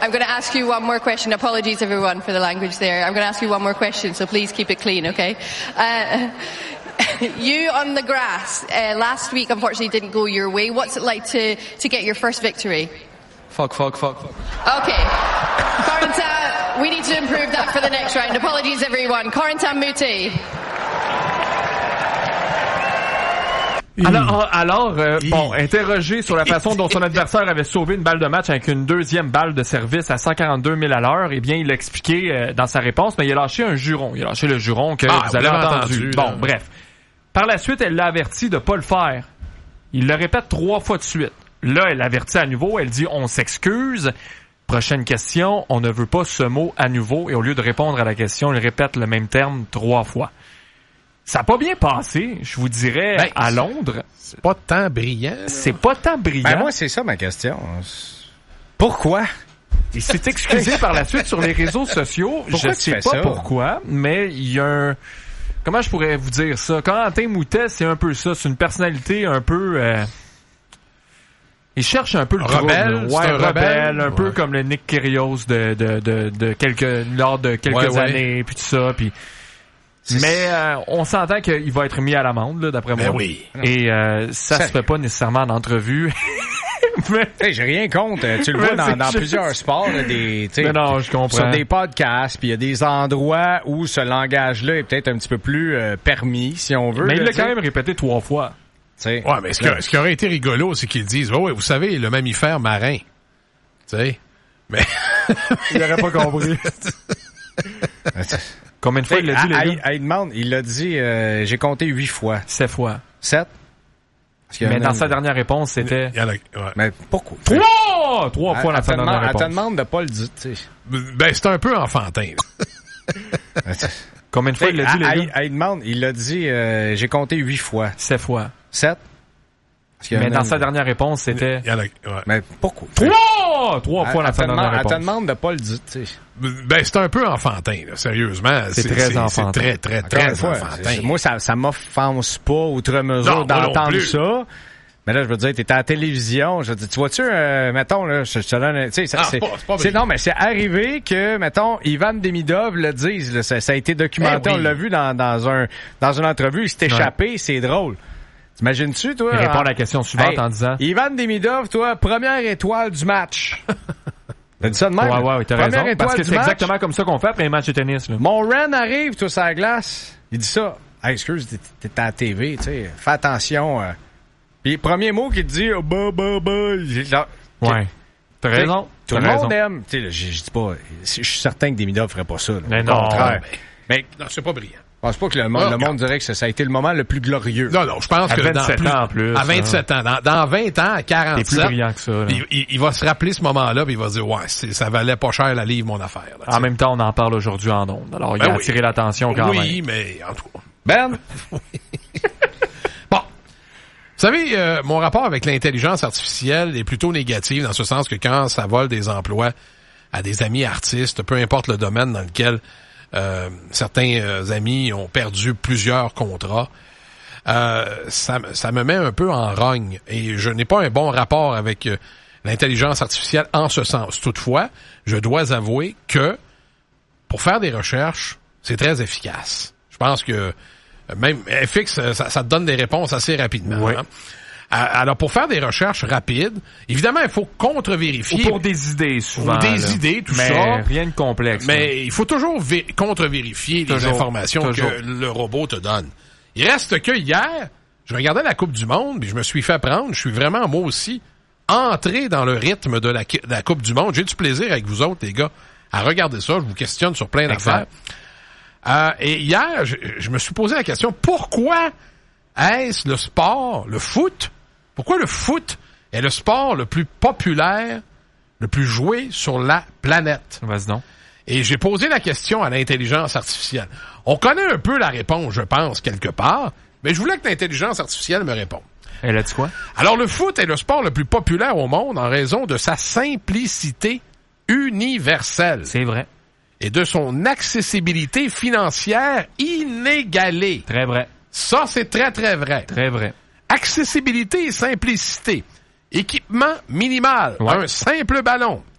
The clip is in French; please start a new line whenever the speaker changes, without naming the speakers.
I'm going to ask you one more question. Apologies, everyone, for the language there. I'm going to ask you one more question, so please keep it clean, okay? You on the grass last week, unfortunately, didn't go your way. What's it like to get your first victory?
Fuck.
Okay. Corentin, we need to improve that for the next round. Apologies, everyone. Corentin Moutet.
Alors, interrogé sur la façon dont son adversaire avait sauvé une balle de match avec une deuxième balle de service à 142 000 à l'heure, eh bien, il l'a expliqué dans sa réponse, mais il a lâché un juron. Il a lâché le juron que vous avez entendu. Bon, bref. Par la suite, elle l'a averti de pas le faire. Il le répète 3 fois de suite. Là, elle l'avertit à nouveau. Elle dit « On s'excuse ». Prochaine question, on ne veut pas ce mot à nouveau. Et au lieu de répondre à la question, il répète le même terme 3 fois. Ça n'a pas bien passé, je vous dirais, à Londres.
C'est pas tant brillant.
C'est pas tant brillant.
Ben moi, c'est ça ma question. Pourquoi?
Il s'est excusé par la suite sur les réseaux sociaux.
Pourquoi
je sais pas pourquoi, mais il y a un... Comment je pourrais vous dire ça? Corentin Moutet, c'est un peu ça. C'est une personnalité un peu... Il cherche un peu le
rebelle,
rebelle, un peu comme le Nick Kyrgios lors de quelques années, puis tout ça, puis... Mais on s'entend qu'il va être mis à l'amende, là, d'après moi.
Oui.
Et ça se fait pas nécessairement en entrevue.
Mais... j'ai rien contre. Tu le vois dans plusieurs sports, là,
non, je comprends.
Sur des podcasts, puis il y a des endroits où ce langage-là est peut-être un petit peu plus permis, si on veut.
Mais il l'a quand même répété 3 fois.
Ouais, mais ce qui aurait été rigolo, c'est qu'ils disent, ouais, vous savez, le mammifère marin. Tu sais. Mais.
Il n'aurait pas compris. Combien de fois il l'a dit, les gars?
Il demande, il l'a dit, j'ai compté 8 fois.
7 fois.
7?
Mais dans sa dernière réponse, c'était...
Mais pourquoi?
3 fois dans sa dernière réponse.
Elle te demande de pas le dire, tu sais.
Ben, c'est un peu enfantin.
Combien de fois il l'a dit, les gars?
Il demande, il l'a dit, j'ai compté 8 fois.
7 fois.
7?
Mais dans sa dernière réponse, c'était...
Mais pourquoi?
3 fois dans sa dernière réponse.
Elle te demande de pas le dire, tu sais.
Ben, c'est un peu enfantin, là, sérieusement.
C'est très enfantin.
C'est très enfantin.
Moi, ça m'offense pas outre mesure d'entendre ça. Mais là, je veux dire, t'es à la télévision, je veux dire, tu vois-tu, mettons, là, je te donne, tu sais, non, mais c'est arrivé que, mettons, Ivan Demidov le dise, là, ça a été documenté, on l'a vu dans une entrevue, il s'est échappé, c'est drôle. T'imagines-tu, toi?
Il répond à la question suivante en disant...
Ivan Demidov, toi, première étoile du match. T'as dit ça de même?
Ouais, t'as raison. Parce que c'est exactement comme ça qu'on fait après les matchs de tennis, là.
Mon Ren arrive, toi, sur la glace. Il dit ça. Hey, excuse, t'es à la TV, tu sais. Fais attention. Puis, premier mot qu'il te dit,
Ouais. T'as raison.
Tout le monde aime. Tu sais, je dis pas, je suis certain que Demidov ferait pas ça, là.
Mais
au
non.
contraire. Mais,
non, c'est pas brillant.
Je pense pas que le monde dirait que ça a été le moment le plus glorieux.
Non, je pense que
27 ans en plus.
À 27 ans. Dans 20 ans, à 47.
C'est plus brillant que ça.
Il va se rappeler ce moment-là, puis il va se dire, ouais, ça valait pas cher la livre, mon affaire. Là,
en même temps, on en parle aujourd'hui en ondes. Alors, il a attiré l'attention quand même.
Oui, mais en tout cas.
Ben?
Bon. Vous savez, mon rapport avec l'intelligence artificielle est plutôt négatif, dans ce sens que quand ça vole des emplois à des amis artistes, peu importe le domaine dans lequel certains amis ont perdu plusieurs contrats. Ça me met un peu en rogne et je n'ai pas un bon rapport avec l'intelligence artificielle en ce sens. Toutefois, je dois avouer que pour faire des recherches, c'est très efficace. Je pense que même FX, ça te donne des réponses assez rapidement.
Oui.
Hein? Alors, pour faire des recherches rapides, évidemment, il faut contre-vérifier.
Ou pour des idées, souvent.
Ou des idées, tout ça.
Rien de complexe.
Mais il faut toujours contre-vérifier les informations que le robot te donne. Il reste que hier, je regardais la Coupe du Monde, puis je me suis fait prendre. Je suis vraiment, moi aussi, entré dans le rythme de la Coupe du Monde. J'ai du plaisir avec vous autres, les gars, à regarder ça. Je vous questionne sur plein d'affaires. Et hier, je me suis posé la question, pourquoi est-ce le sport, le foot, pourquoi le foot est le sport le plus populaire, le plus joué sur la planète?
Vas-y donc.
Et j'ai posé la question à l'intelligence artificielle. On connaît un peu la réponse, je pense, quelque part, mais je voulais que l'intelligence artificielle me réponde.
Elle a dit quoi?
Alors, le foot est le sport le plus populaire au monde en raison de sa simplicité universelle.
C'est vrai.
Et de son accessibilité financière inégalée.
Très vrai.
Ça, c'est très, très vrai.
Très vrai.
Accessibilité et simplicité. Équipement minimal.
Ouais.
Un simple ballon.